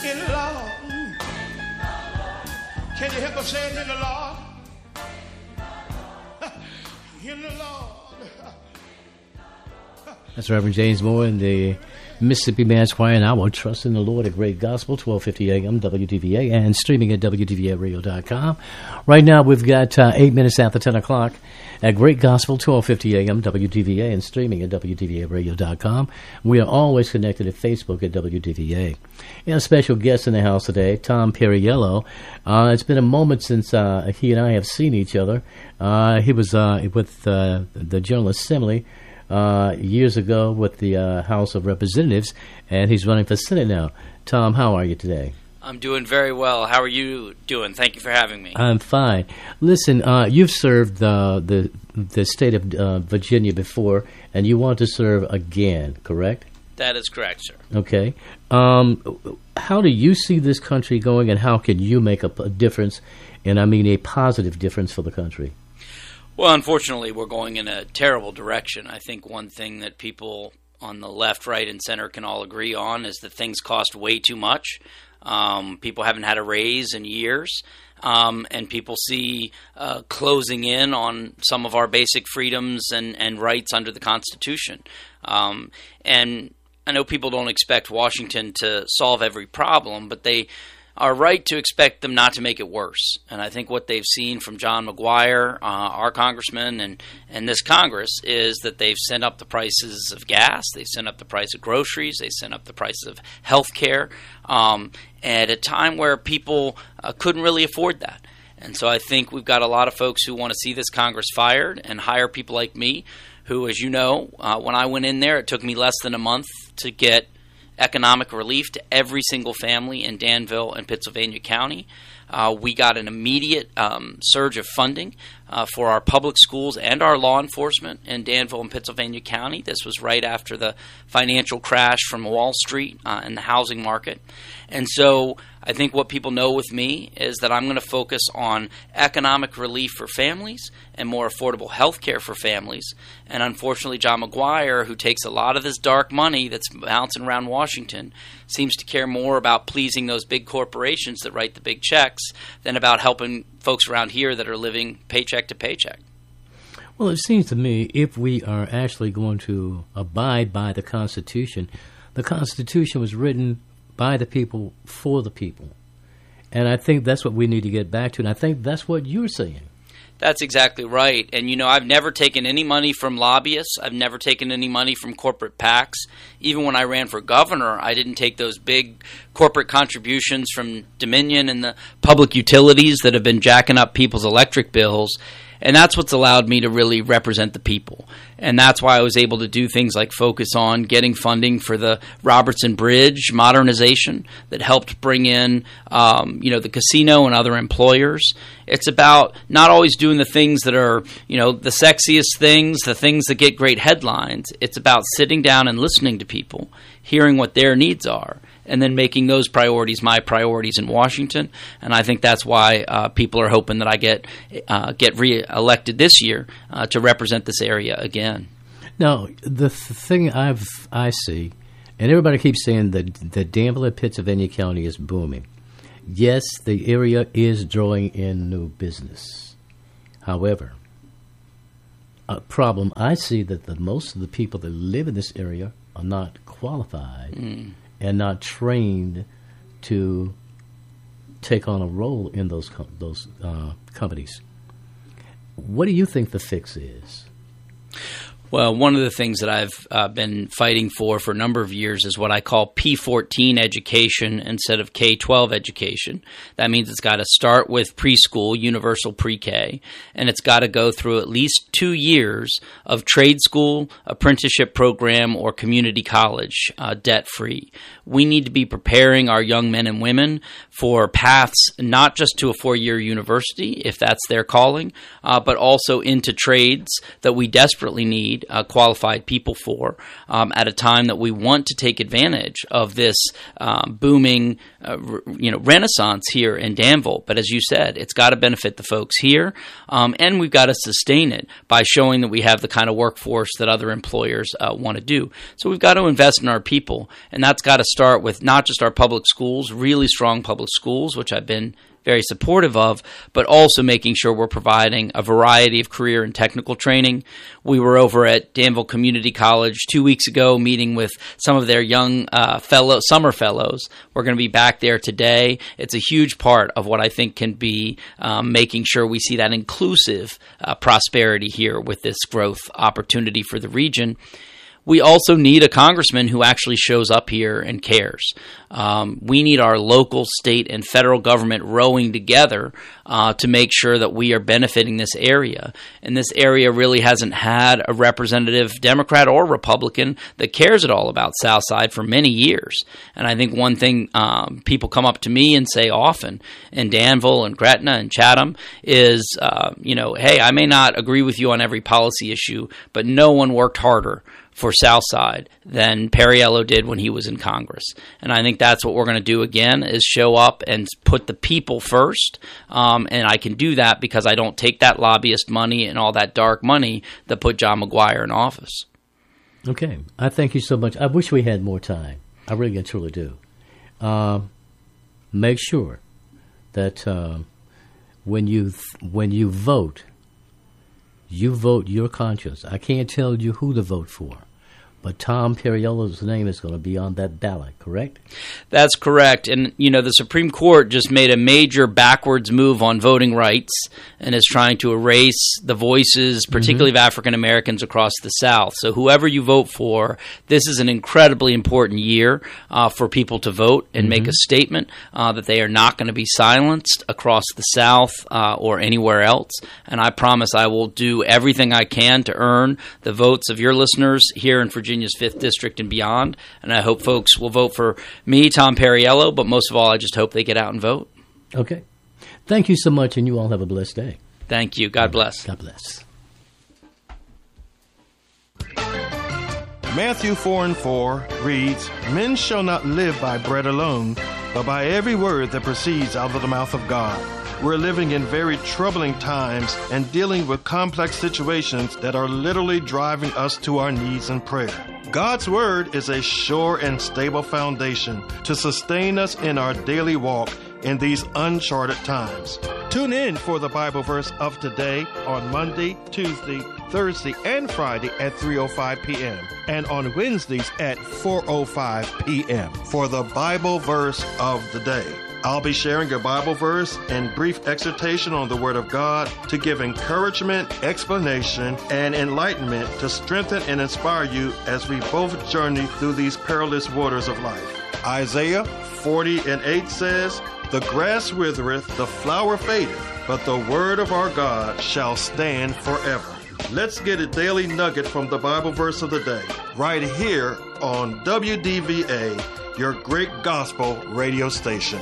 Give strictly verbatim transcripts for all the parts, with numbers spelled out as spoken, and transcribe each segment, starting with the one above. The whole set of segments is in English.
In the Lord. Can you help us say it? In the Lord? In the Lord. That's Reverend James Moore and the Mississippi Mass Choir, and I will trust in the Lord. A great gospel, twelve fifty A M W D V A, and streaming at W D V A radio dot com. Right now, we've got uh, eight minutes after ten o'clock at Great Gospel, twelve fifty A M W D V A, and streaming at W D V A radio dot com. We are always connected at Facebook at W D V A. We have a special guest in the house today, Tom Perriello. Uh, it's been a moment since uh, he and I have seen each other. Uh, he was uh, with uh, the General Assembly Uh, years ago with the uh, House of Representatives, and he's running for Senate now. Tom, how are you today? I'm doing very well. How are you doing? Thank you for having me. I'm fine. Listen, uh, you've served uh, the the state of uh, Virginia before, and you want to serve again, correct? That is correct, sir. Okay. Um, how do you see this country going, and how can you make a, a difference, and I mean a positive difference for the country? Well, unfortunately, we're going in a terrible direction. I think one thing that people on the left, right, and center can all agree on is that things cost way too much. Um, people haven't had a raise in years, um, and people see uh, closing in on some of our basic freedoms and, and rights under the Constitution. Um, and I know people don't expect Washington to solve every problem, but they are right to expect them not to make it worse. And I think what they've seen from John McGuire, uh, our congressman, and, and this Congress is that they've sent up the prices of gas, they've sent up the price of groceries, they sent up the price of health care, um, at a time where people uh, couldn't really afford that. And so I think we've got a lot of folks who want to see this Congress fired and hire people like me, who, as you know, uh, when I went in there, it took me less than a month to get economic relief to every single family in Danville and Pittsylvania County. Uh, we got an immediate um, surge of funding uh, for our public schools and our law enforcement in Danville and Pittsylvania County. This was right after the financial crash from Wall Street uh, and the housing market. And so I think what people know with me is that I'm going to focus on economic relief for families and more affordable health care for families. And unfortunately, John McGuire, who takes a lot of this dark money that's bouncing around Washington, seems to care more about pleasing those big corporations that write the big checks than about helping folks around here that are living paycheck to paycheck. Well, it seems to me if we are actually going to abide by the Constitution, the Constitution was written by the people, for the people. And I think that's what we need to get back to, and I think that's what you're saying. That's exactly right. And, you know, I've never taken any money from lobbyists. I've never taken any money from corporate PACs. Even when I ran for governor, I didn't take those big corporate contributions from Dominion and the public utilities that have been jacking up people's electric bills. And that's what's allowed me to really represent the people. And that's why I was able to do things like focus on getting funding for the Robertson Bridge modernization that helped bring in, um, you know, the casino and other employers. It's about not always doing the things that are, you know, the sexiest things, the things that get great headlines. It's about sitting down and listening to people, hearing what their needs are, and then making those priorities my priorities in Washington. And I think that's why uh, people are hoping that I get uh, get re-elected this year uh, to represent this area again. Now, the th- thing I've I see, and everybody keeps saying that the Danville and Pittsylvania County is booming. Yes, the area is drawing in new business. However, a problem I see that the most of the people that live in this area are not qualified. Mm. And not trained to take on a role in those com- those uh, companies. What do you think the fix is? Well, one of the things that I've uh, been fighting for for a number of years is what I call P fourteen education instead of K twelve education. That means it's got to start with preschool, universal pre-K, and it's got to go through at least two years of trade school, apprenticeship program, or community college, uh, debt-free. We need to be preparing our young men and women for paths not just to a four-year university, if that's their calling, uh, but also into trades that we desperately need need uh, qualified people for um, at a time that we want to take advantage of this um, booming uh, r- you know, renaissance here in Danville. But as you said, it's got to benefit the folks here, um, and we've got to sustain it by showing that we have the kind of workforce that other employers uh, want to do. So we've got to invest in our people, and that's got to start with not just our public schools, really strong public schools, which I've been very supportive of, but also making sure we're providing a variety of career and technical training. We were over at Danville Community College two weeks ago meeting with some of their young uh, fellow summer fellows. We're going to be back there today. It's a huge part of what I think can be um, making sure we see that inclusive uh, prosperity here with this growth opportunity for the region. We also need a congressman who actually shows up here and cares. Um, we need our local, state, and federal government rowing together uh, to make sure that we are benefiting this area. And this area really hasn't had a representative, Democrat or Republican, that cares at all about Southside for many years. And I think one thing um, people come up to me and say often in Danville and Gretna and Chatham is, uh, you know, hey, I may not agree with you on every policy issue, but no one worked harder for Southside than Perriello did when he was in Congress. And I think that's what we're going to do again, is show up and put the people first. Um, and I can do that because I don't take that lobbyist money and all that dark money that put John McGuire in office. Okay. I thank you so much. I wish we had more time. I really and truly do. Um, make sure that uh, when you th- when you vote, you vote your conscience. I can't tell you who to vote for, but Tom Perriello's name is going to be on that ballot, correct? That's correct. And, you know, the Supreme Court just made a major backwards move on voting rights and is trying to erase the voices, particularly mm-hmm. of African Americans across the South. So whoever you vote for, this is an incredibly important year uh, for people to vote and mm-hmm. make a statement uh, that they are not going to be silenced across the South uh, or anywhere else. And I promise I will do everything I can to earn the votes of your listeners here in Virginia's fifth District and beyond. And I hope folks will vote for me, Tom Perriello, but most of all, I just hope they get out and vote. Okay. Thank you so much, and you all have a blessed day. Thank you. God bless. God bless. Matthew four and four reads, "Men shall not live by bread alone, but by every word that proceeds out of the mouth of God." We're living in very troubling times and dealing with complex situations that are literally driving us to our knees in prayer. God's Word is a sure and stable foundation to sustain us in our daily walk in these uncharted times. Tune in for the Bible verse of today on Monday, Tuesday, Thursday, and Friday at three oh five p.m. and on Wednesdays at four oh five p.m. for the Bible verse of the day. I'll be sharing a Bible verse and brief exhortation on the Word of God to give encouragement, explanation, and enlightenment to strengthen and inspire you as we both journey through these perilous waters of life. Isaiah forty and eight says, "The grass withereth, the flower fadeth, but the word of our God shall stand forever." Let's get a daily nugget from the Bible verse of the day, right here on W D V A, your great gospel radio station.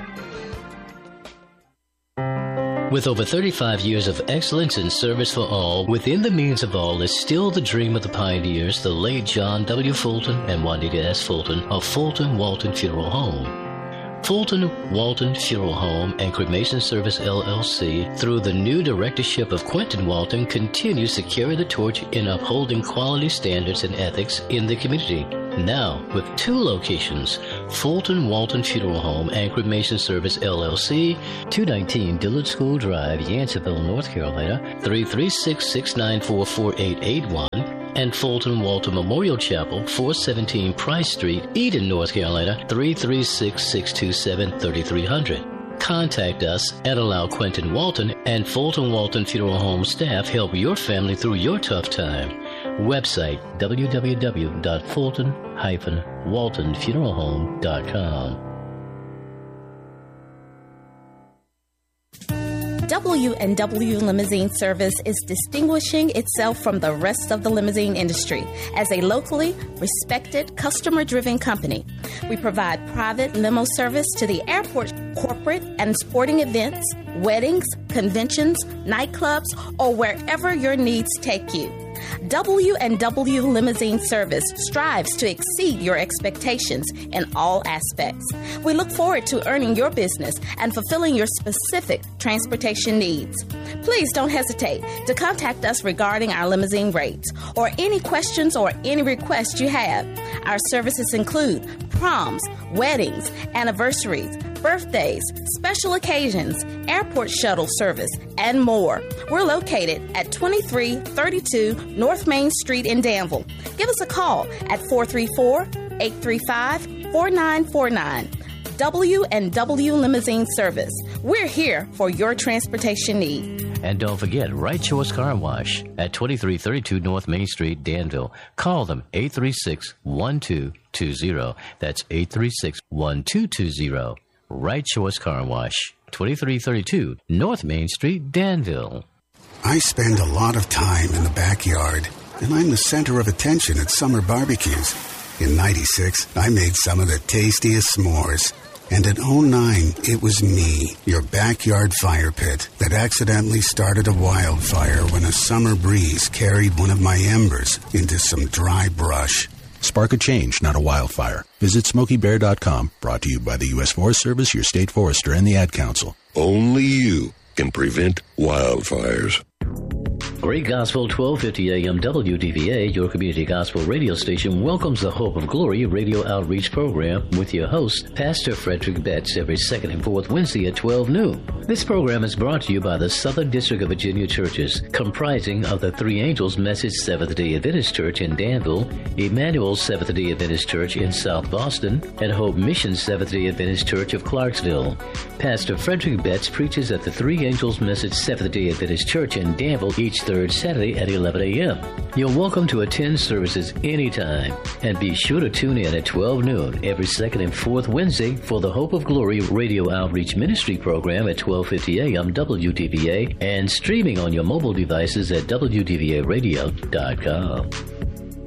With over thirty-five years of excellence and service for all, within the means of all is still the dream of the pioneers, the late John W. Fulton and Juanita S. Fulton of Fulton Walton Funeral Home. Fulton Walton Funeral Home and Cremation Service, L L C, through the new directorship of Quentin Walton, continues to carry the torch in upholding quality standards and ethics in the community. Now, with two locations, Fulton Walton Funeral Home and Cremation Service, L L C, two nineteen Dillard School Drive, Yanceyville, North Carolina, three three six, six nine four, four eight eight one, and Fulton Walton Memorial Chapel, four seventeen Price Street, Eden, North Carolina, three three six, six two seven, three three zero zero. Contact us and allow Quentin Walton and Fulton Walton Funeral Home staff help your family through your tough time. Website w w w dot fulton dash walton funeral home dot com. W and W Limousine Service is distinguishing itself from the rest of the limousine industry as a locally respected, customer-driven company. We provide private limo service to the airport, corporate and sporting events, weddings, conventions, nightclubs, or wherever your needs take you. W and W Limousine Service strives to exceed your expectations in all aspects. We look forward to earning your business and fulfilling your specific transportation needs. Please don't hesitate to contact us regarding our limousine rates or any questions or any requests you have. Our services include proms, weddings, anniversaries, birthdays, special occasions, airport shuttle service, and more. We're located at twenty-three thirty-two North Main Street in Danville. Give us a call at four three four, eight three five, four nine four nine. W and W Limousine Service. We're here for your transportation need. And don't forget, Right Choice Car Wash at twenty-three thirty-two North Main Street, Danville. Call them eight three six, one two two zero. That's eight three six, one two two zero. Right Choice Car Wash, twenty-three thirty-two North Main Street, Danville. I spend a lot of time in the backyard, and I'm the center of attention at summer barbecues. In ninety-six, I made some of the tastiest s'mores. And in oh nine, it was me, your backyard fire pit, that accidentally started a wildfire when a summer breeze carried one of my embers into some dry brush. Spark a change, not a wildfire. Visit Smokey Bear dot com, brought to you by the U S Forest Service, your state forester, and the Ad Council. Only you can prevent wildfires. Great Gospel, twelve fifty A M W D V A, your community gospel radio station, welcomes the Hope of Glory radio outreach program with your host, Pastor Frederick Betts, every second and fourth Wednesday at twelve noon. This program is brought to you by the Southern District of Virginia churches, comprising of the Three Angels Message Seventh-day Adventist Church in Danville, Emmanuel Seventh-day Adventist Church in South Boston, and Hope Mission Seventh-day Adventist Church of Clarksville. Pastor Frederick Betts preaches at the Three Angels Message Seventh-day Adventist Church in Danville each third Saturday at eleven A M You're welcome to attend services anytime, and be sure to tune in at twelve noon every second and fourth Wednesday for the Hope of Glory Radio Outreach Ministry program at twelve fifty A M W D V A and streaming on your mobile devices at W D V A radio dot com.